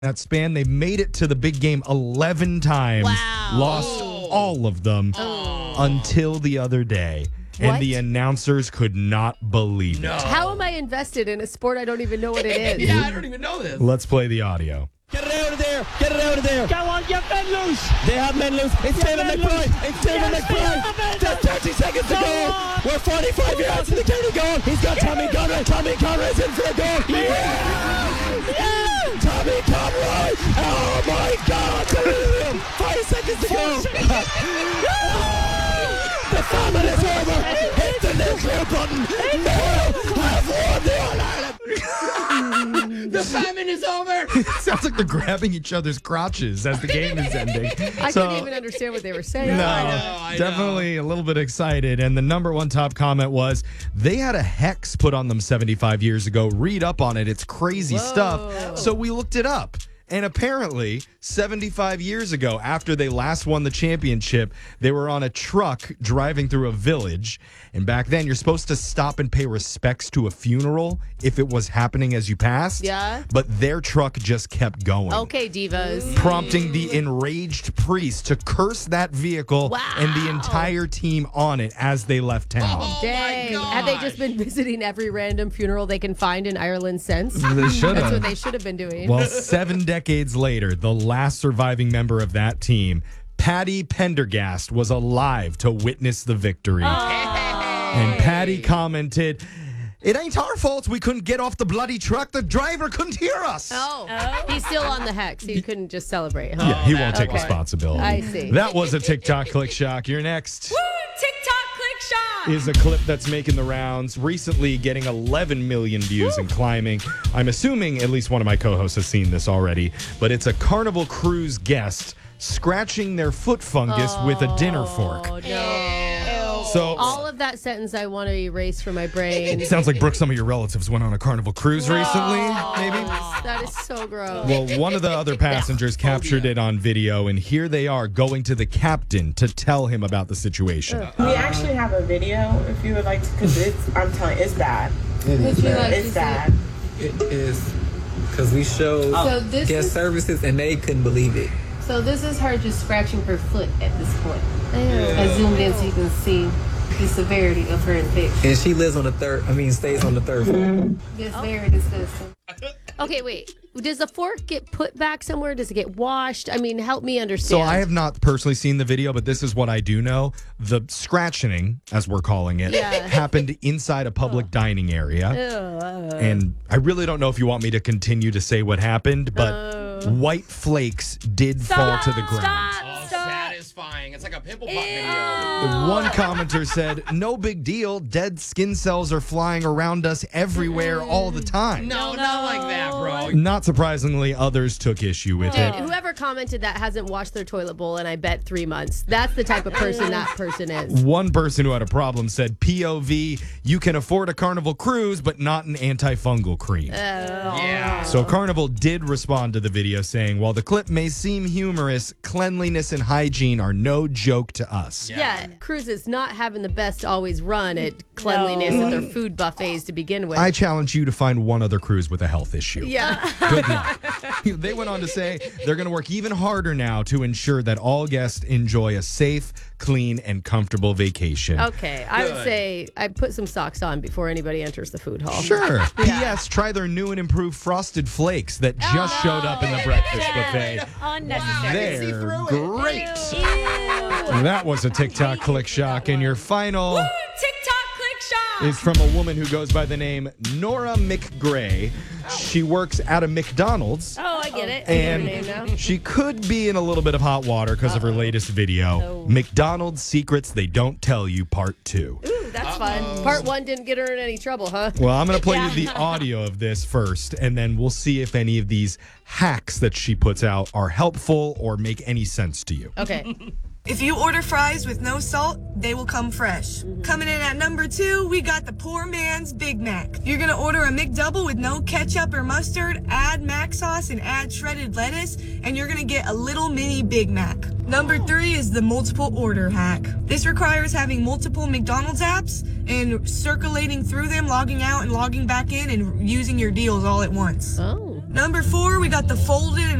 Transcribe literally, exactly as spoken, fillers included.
that span. They made it to the big game eleven times. Wow. Lost Oh. all of them Oh. until the other day. What? And the announcers could not believe No. it. How am I invested in a sport I don't even know what it is? Yeah, I don't even know this. Let's play the audio. Get it out of there! Get it out of there! Go on, get men loose! They have men loose. It's Get David men McBride. loose. It's David Yes, they McBride. have men Just loose. thirty seconds to Go go. on. We're forty-five yards to the county goal. He's got Tommy Conroy. Tommy Conroy's in for a goal. Yeah! Yeah! Tommy Conroy! Oh my God! Five seconds to go. The famine is over. Hit the nuclear button. Now have won the All-Ireland. The famine is over. It sounds like they're grabbing each other's crotches as the game is ending. I So- couldn't even understand what they were saying. No, I know, I definitely a little bit excited. And the number one top comment was they had a hex put on them seventy-five years ago. Read up on it. It's crazy Whoa. stuff. So we looked it up. And apparently, seventy-five years ago, after they last won the championship, they were on a truck driving through a village. And back then, you're supposed to stop and pay respects to a funeral if it was happening as you passed. Yeah. But their truck just kept going. Okay, divas. Prompting the enraged priest to curse that vehicle Wow. and the entire team on it as they left town. Oh, Dang. my Have they just gosh. been visiting every random funeral they can find in Ireland since? They should That's what have. they should have been doing. Well, seven decades later, the last surviving member of that team, Paddy Pendergast, was alive to witness the victory. And Paddy commented, "It ain't our fault we couldn't get off the bloody truck. The driver couldn't hear us." Oh, he's still on the hex. He couldn't just celebrate, huh? Yeah, he won't take Okay. responsibility. I see. That was a TikTok click shock. You're next. Woo! TikTok click shot. Is a clip that's making the rounds, recently getting eleven million views and climbing. I'm assuming at least one of my co-hosts has seen this already, but it's a Carnival Cruise guest scratching their foot fungus with a dinner fork. Oh, no. So All of that sentence I want to erase from my brain. it sounds like, Brooke, some of your relatives went on a Carnival Cruise recently, maybe? That is so gross. Well, one of the other passengers captured it on video, and here they are going to the captain to tell him about the situation. We actually have a video if you would like to, because it's, I'm telling you, it's bad. Would you like to It's see- bad. It is because we showed So this guest is services and they couldn't believe it. So this is her just scratching her foot at this point. I zoomed in so you can see the severity of her infection. And she lives on the third, I mean, stays on the third floor. It's very disgusting. Okay, wait. Does the fork get put back somewhere? Does it get washed? I mean, help me understand. So I have not personally seen the video, but this is what I do know. The scratching, as we're calling it, Yeah. happened inside a public dining area. Ugh. And I really don't know if you want me to continue to say what happened, but Uh. white flakes did fall to the ground. Stop! Oh, Stop! satisfying. It's like a pimple pop video. One commenter said, "No big deal. Dead skin cells are flying around us everywhere all the time." No, not like that, bro. Not surprisingly, others took issue with Dude, it. whoever commented that hasn't washed their toilet bowl in, I bet, three months. That's the type of person that person is. One person who had a problem said, "P O V, you can afford a Carnival Cruise, but not an antifungal cream." Yeah. So Carnival did respond to the video saying, "While the clip may seem humorous, cleanliness and hygiene are no joke to us." Yeah, cruises not having the best always run at cleanliness at their food buffets to begin with. I challenge you to find one other cruise with a health issue. yeah. Good luck. They went on to say they're going to work even harder now to ensure that all guests enjoy a safe, clean, and comfortable vacation. Okay, I would Good. say I'd put some socks on before anybody enters the food hall. Sure. P S. Try their new and improved Frosted Flakes that just showed up in the breakfast buffet. Unnecessary. They're great. That was a TikTok click shock. And your final Woo! TikTok click shot. is from a woman who goes by the name Nora McGray. She works at a McDonald's. Oh, I get it. I get her And name now. she could be in a little bit of hot water because of her latest video, Oh. McDonald's Secrets They Don't Tell You, Part two. Ooh, that's fun. Part one didn't get her in any trouble, huh? Well, I'm going to play you the audio of this first, and then we'll see if any of these hacks that she puts out are helpful or make any sense to you. Okay. If you order fries with no salt, they will come fresh. Coming in at number two, we got the poor man's Big Mac. You're gonna order a McDouble with no ketchup or mustard, add mac sauce and add shredded lettuce, and you're gonna get a little mini Big Mac. Number three is the multiple order hack. This requires having multiple McDonald's apps and circulating through them, logging out and logging back in, and using your deals all at once. Oh. Number four, we got the folded